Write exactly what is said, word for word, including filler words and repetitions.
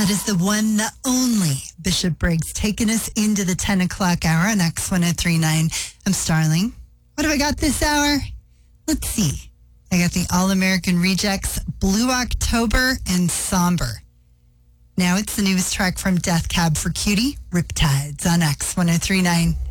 That is the one, the only Bishop Briggs taking us into the ten o'clock hour on X one oh three point nine. I'm Starling. What have I got this hour? Let's see. I got the All-American Rejects, Blue October, and Somber. Now it's the newest track from Death Cab for Cutie, Riptides on X one oh three point nine.